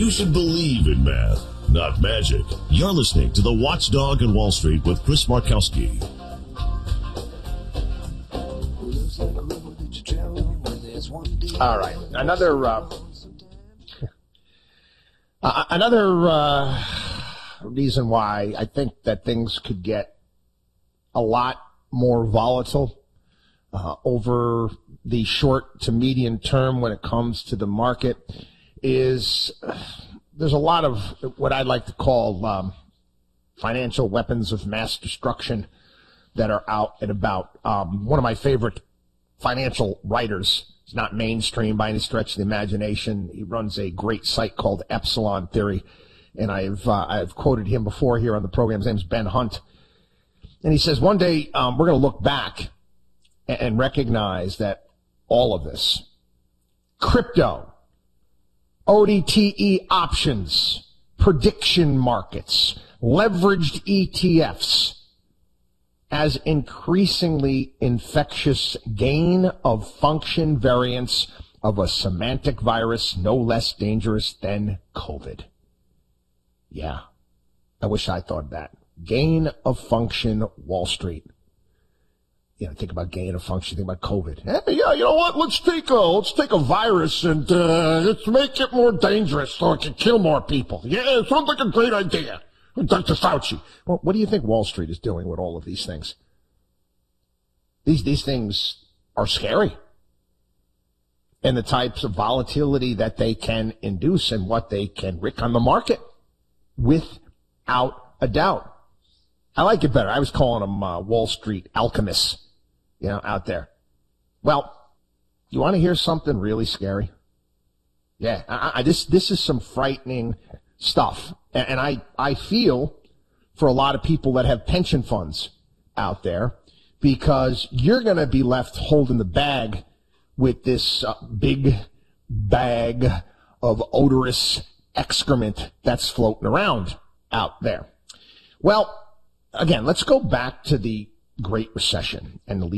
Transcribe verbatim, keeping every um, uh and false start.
You should believe in math, not magic. You're listening to The Watchdog on Wall Street with Chris Markowski. All right, another uh, uh, another uh, reason why I think that things could get a lot more volatile uh, over the short to medium term when it comes to the market is uh, there's a lot of what I'd like to call um, financial weapons of mass destruction that are out and about. Um, one of my favorite financial writers, he's not mainstream by any stretch of the imagination. He runs a great site called Epsilon Theory, and I've uh, I've quoted him before here on the program. His name's Ben Hunt, and he says one day um, we're going to look back and, and recognize that all of this, crypto, O D T E options, prediction markets, leveraged E T Fs, as increasingly infectious gain of function variants of a semantic virus no less dangerous than COVID. Yeah, I wish I thought that. Gain of function Wall Street. You know, think about gain of function, think about COVID. Hey, yeah, you know what? Let's take a let's take a virus and uh, let's make it more dangerous so it can kill more people. Yeah, it sounds like a great idea. Doctor Fauci. Well, what do you think Wall Street is doing with all of these things? These these things are scary. And the types of volatility that they can induce and what they can wreak on the market, without a doubt. I like it better. I was calling them uh, Wall Street alchemists, you know, out there. Well, you want to hear something really scary? Yeah, I, I, this this is some frightening stuff. And I, I feel for a lot of people that have pension funds out there, because you're going to be left holding the bag with this uh, big bag of odorous excrement that's floating around out there. Well, again, let's go back to the Great Recession and the